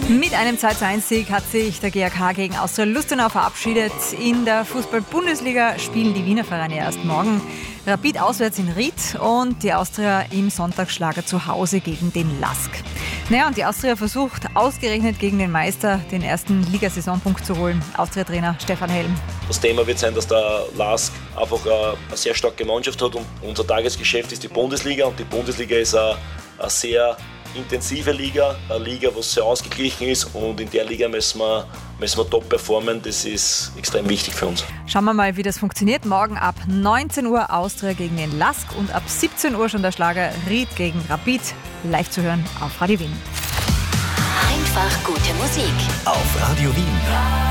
Mit einem 2:1-Sieg hat sich der GAK gegen Austria Lustenau verabschiedet. In der Fußball-Bundesliga spielen die Wiener Vereine erst morgen. Rapid auswärts in Ried und die Austria im Sonntagsschlager zu Hause gegen den LASK. Naja, und die Austria versucht ausgerechnet gegen den Meister den ersten Ligasaisonpunkt zu holen. Austria-Trainer Stefan Helm. Das Thema wird sein, dass der LASK einfach eine sehr starke Mannschaft hat und unser Tagesgeschäft ist die Bundesliga und die Bundesliga ist eine sehr intensive Liga, eine Liga, die sehr ausgeglichen ist und in der Liga müssen wir top performen, das ist extrem wichtig für uns. Schauen wir mal, wie das funktioniert. Morgen ab 19 Uhr Austria gegen den LASK und ab 17 Uhr schon der Schlager Ried gegen Rapid. Live zu hören auf Radio Wien. Einfach gute Musik Auf Radio Wien.